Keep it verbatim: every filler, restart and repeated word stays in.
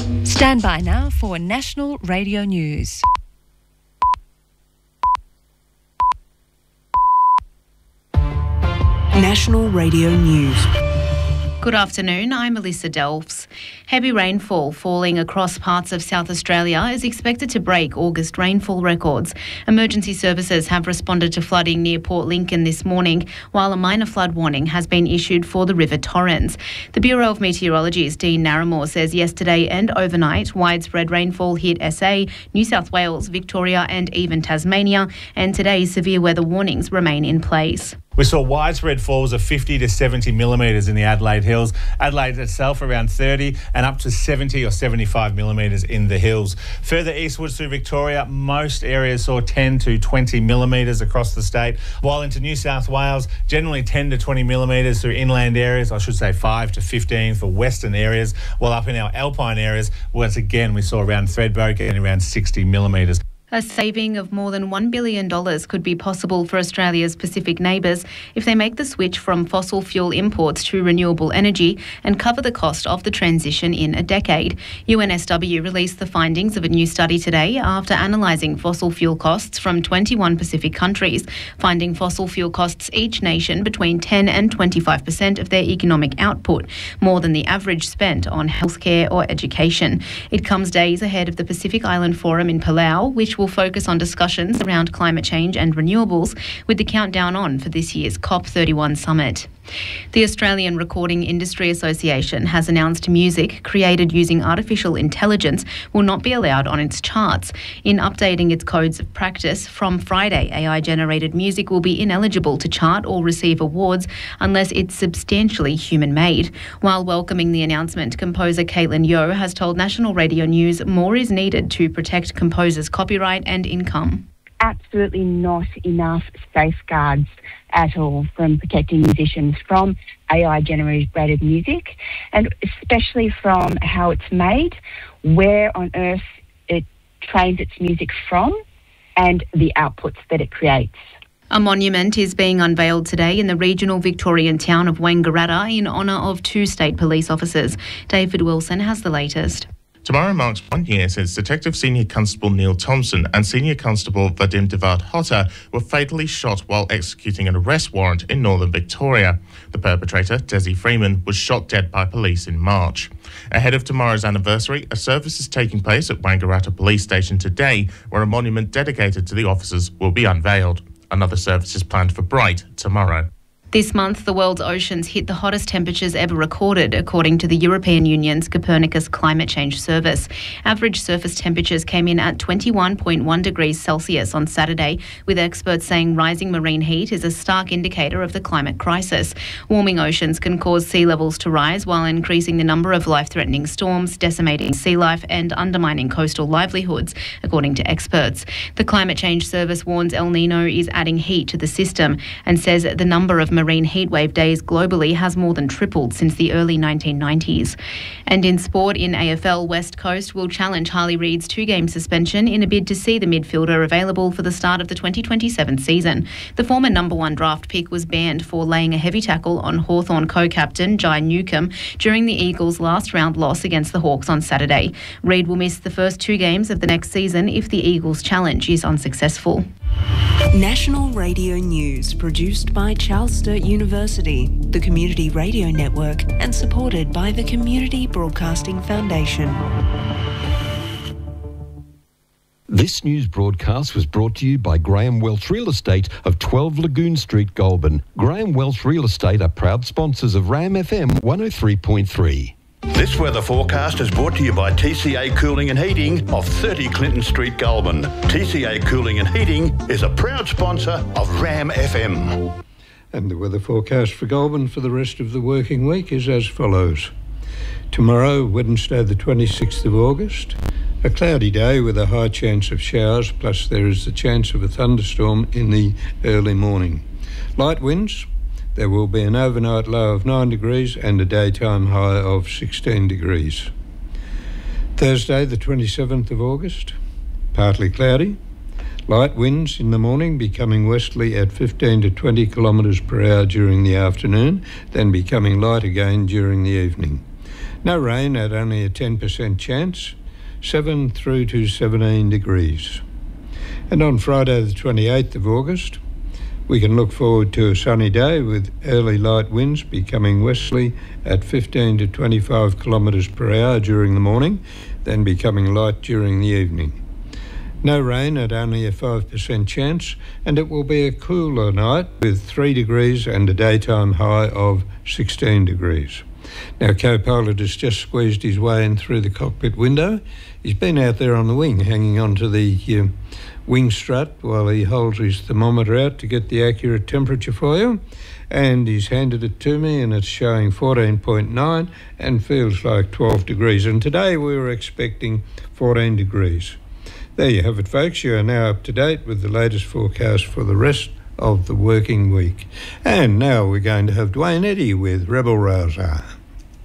Stand by now for National Radio News. National Radio News. Good afternoon, I'm Melissa Delves. Heavy rainfall falling across parts of South Australia is expected to break August rainfall records. Emergency services have responded to flooding near Port Lincoln this morning, while a minor flood warning has been issued for the River Torrens. The Bureau of Meteorology's Dean Narramore says yesterday and overnight, widespread rainfall hit S A, New South Wales, Victoria and even Tasmania, and today severe weather warnings remain in place. We saw widespread falls of fifty to seventy millimetres in the Adelaide Hills. Adelaide itself around thirty and up to seventy or seventy-five millimetres in the hills. Further eastwards through Victoria, most areas saw ten to twenty millimetres across the state, while into New South Wales, generally ten to twenty millimetres through inland areas, I should say five to fifteen for western areas, while up in our alpine areas, once again, we saw around Thredbo getting around sixty millimetres. A saving of more than one billion dollars could be possible for Australia's Pacific neighbours if they make the switch from fossil fuel imports to renewable energy and cover the cost of the transition in a decade. U N S W released the findings of a new study today after analysing fossil fuel costs from twenty-one Pacific countries, finding fossil fuel costs each nation between ten and twenty-five percent of their economic output, more than the average spent on healthcare or education. It comes days ahead of the Pacific Island Forum in Palau, which will focus on discussions around climate change and renewables, with the countdown on for this year's COP thirty-one summit. The Australian Recording Industry Association has announced music created using artificial intelligence will not be allowed on its charts. In updating its codes of practice, from Friday, A I-generated music will be ineligible to chart or receive awards unless it's substantially human-made. While welcoming the announcement, composer Caitlin Yeoh has told National Radio News more is needed to protect composers' copyright and income. Absolutely not enough safeguards at all from protecting musicians from A I-generated music, and especially from how it's made, where on earth it trains its music from, and the outputs that it creates. A monument is being unveiled today in the regional Victorian town of Wangaratta in honour of two state police officers. David Wilson has the latest. Tomorrow marks one year since Detective Senior Constable Neil Thompson and Senior Constable Vadim Devard-Hotter were fatally shot while executing an arrest warrant in northern Victoria. The perpetrator, Desi Freeman, was shot dead by police in March. Ahead of tomorrow's anniversary, a service is taking place at Wangaratta Police Station today, where a monument dedicated to the officers will be unveiled. Another service is planned for Bright tomorrow. This month, the world's oceans hit the hottest temperatures ever recorded, according to the European Union's Copernicus Climate Change Service. Average surface temperatures came in at twenty-one point one degrees Celsius on Saturday, with experts saying rising marine heat is a stark indicator of the climate crisis. Warming oceans can cause sea levels to rise while increasing the number of life-threatening storms, decimating sea life and undermining coastal livelihoods, according to experts. The Climate Change Service warns El Nino is adding heat to the system and says the number of marine heatwave days globally has more than tripled since the early nineteen nineties. And in sport, in A F L, West Coast will challenge Harley Reid's two-game suspension in a bid to see the midfielder available for the start of the twenty twenty-seven season. The former number one draft pick was banned for laying a heavy tackle on Hawthorn co-captain Jai Newcomb during the Eagles' last round loss against the Hawks on Saturday. Reid will miss the first two games of the next season if the Eagles' challenge is unsuccessful. National Radio News, produced by Charles Sturt University, the Community Radio Network, and supported by the Community Broadcasting Foundation. This news broadcast was brought to you by Graham Welch Real Estate of twelve Lagoon Street, Goulburn. Graham Welch Real Estate are proud sponsors of RAM F M one oh three point three. This weather forecast is brought to you by T C A Cooling and Heating of thirty Clinton Street, Goulburn. T C A Cooling and Heating is a proud sponsor of RAM F M. And the weather forecast for Goulburn for the rest of the working week is as follows. Tomorrow, Wednesday the twenty-sixth of August, a cloudy day with a high chance of showers, plus there is the chance of a thunderstorm in the early morning. Light winds. There will be an overnight low of nine degrees and a daytime high of sixteen degrees. Thursday, the twenty-seventh of August, partly cloudy. Light winds in the morning, becoming westerly at fifteen to twenty kilometres per hour during the afternoon, then becoming light again during the evening. No rain at only a ten percent chance, seven through to seventeen degrees. And on Friday the twenty-eighth of August, we can look forward to a sunny day with early light winds becoming westerly at fifteen to twenty-five kilometres per hour during the morning, then becoming light during the evening. No rain at only a five percent chance, and it will be a cooler night with three degrees and a daytime high of sixteen degrees. Now, co-pilot has just squeezed his way in through the cockpit window. He's been out there on the wing, hanging onto the uh, wing strut while he holds his thermometer out to get the accurate temperature for you. And he's handed it to me, and it's showing fourteen point nine and feels like twelve degrees. And today we were expecting fourteen degrees. There you have it, folks. You are now up to date with the latest forecast for the rest of the working week. And now we're going to have Dwayne Eddy with Rebel Rouser.